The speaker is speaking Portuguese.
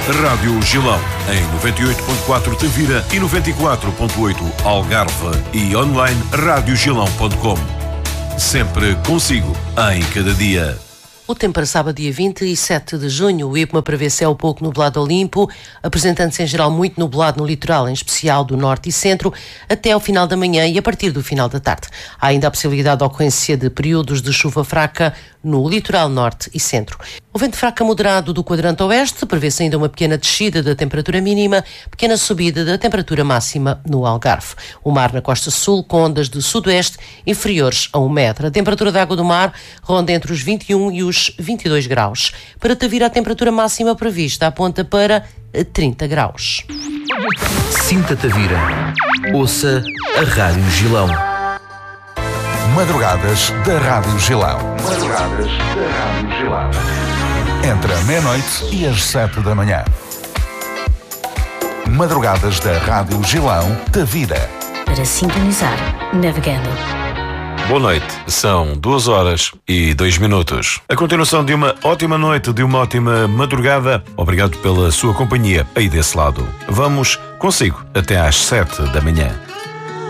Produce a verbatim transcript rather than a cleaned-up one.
Rádio Gilão, em noventa e oito ponto quatro Tavira e noventa e quatro ponto oito Algarve e online rádio gilão ponto com. Sempre consigo, em cada dia. O tempo para sábado, dia vinte e sete de junho, o IPMA prevê céu pouco nublado ao limpo, apresentando-se em geral muito nublado no litoral, em especial do norte e centro, até ao final da manhã e a partir do final da tarde. Há ainda a possibilidade de ocorrência de períodos de chuva fraca no litoral norte e centro. O vento fraco a moderado do quadrante oeste, prevê-se ainda uma pequena descida da temperatura mínima, pequena subida da temperatura máxima no Algarve. O mar na costa sul com ondas de sudoeste inferiores a um metro. A temperatura da água do mar ronda entre os vinte e um e os vinte e dois graus. Para Tavira, a temperatura máxima prevista aponta para trinta graus. Sinta Tavira. Ouça a Rádio Gilão. Madrugadas da Rádio Gilão. Madrugadas da Rádio Gilão. Entre a meia-noite e as sete da manhã. Madrugadas da Rádio Gilão, Tavira. Para sintonizar, navegando. Boa noite, são duas horas e dois minutos. A continuação de uma ótima noite, de uma ótima madrugada. Obrigado pela sua companhia aí desse lado. Vamos consigo até às sete da manhã.